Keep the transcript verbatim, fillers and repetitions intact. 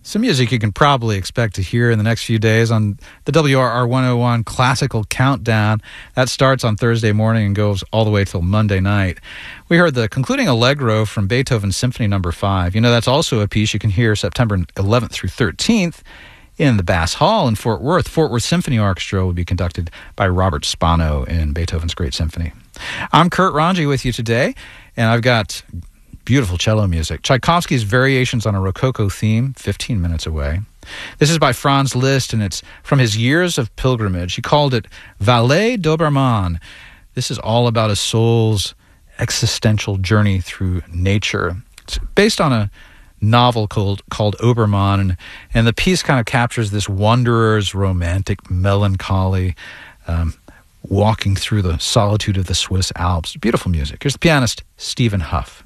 Some music you can probably expect to hear in the next few days on the W R R one oh one Classical Countdown. That starts on Thursday morning and goes all the way till Monday night. We heard the concluding Allegro from Beethoven's Symphony Number five. You know, that's also a piece you can hear September eleventh through thirteenth in the Bass Hall in Fort Worth. Fort Worth Symphony Orchestra will be conducted by Robert Spano in Beethoven's Great Symphony. I'm Kurt Ranji with you today, and I've got beautiful cello music. Tchaikovsky's Variations on a Rococo Theme, fifteen minutes away. This is by Franz Liszt, and it's from his Years of Pilgrimage. He called it Valet Doberman. This is all about a soul's existential journey through nature. It's based on a novel called called Obermann, and, and the piece kind of captures this wanderer's romantic melancholy, um, walking through the solitude of the Swiss Alps. Beautiful music. Here's the pianist Stephen Huff.